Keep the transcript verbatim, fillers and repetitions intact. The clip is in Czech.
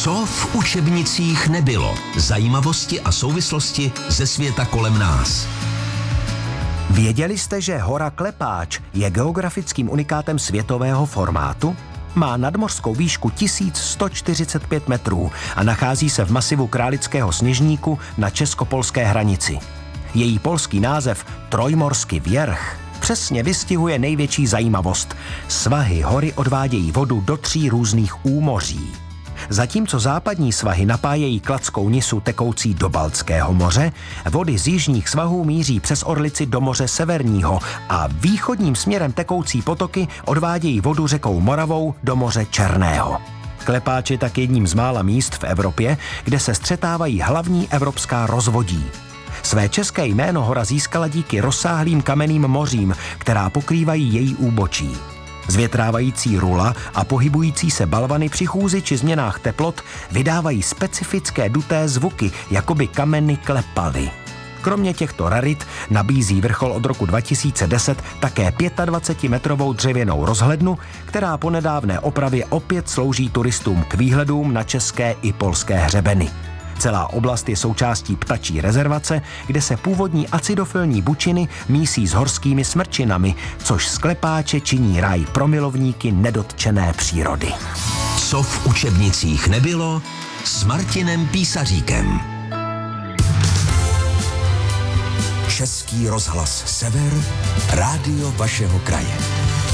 Co v učebnicích nebylo? Zajímavosti a souvislosti ze světa kolem nás. Věděli jste, že hora Klepáč je geografickým unikátem světového formátu? Má nadmořskou výšku tisíc sto čtyřicet pět metrů a nachází se v masivu Králického Sněžníku na česko-polské hranici. Její polský název Trojmorský Wierch přesně vystihuje největší zajímavost. Svahy hory odvádějí vodu do tří různých úmoří. Zatímco západní svahy napájejí Kladskou Nisu tekoucí do Baltského moře, vody z jižních svahů míří přes Orlici do moře Severního a východním směrem tekoucí potoky odvádějí vodu řekou Moravou do moře Černého. Klepáč je tak jedním z mála míst v Evropě, kde se střetávají hlavní evropská rozvodí. Své české jméno hora získala díky rozsáhlým kamenným mořím, která pokrývají její úbočí. Zvětrávající rula a pohybující se balvany při chůzi či změnách teplot vydávají specifické duté zvuky, jako by kameny klepaly. Kromě těchto rarit nabízí vrchol od roku dva tisíce deset také dvacetimetrovou dřevěnou rozhlednu, která po nedávné opravě opět slouží turistům k výhledům na české i polské hřebeny. Celá oblast je součástí ptačí rezervace, kde se původní acidofilní bučiny mísí s horskými smrčinami, což z Klepáče činí ráj pro milovníky nedotčené přírody. Co v učebnicích nebylo s Martinem Písaříkem. Český rozhlas Sever, rádio vašeho kraje.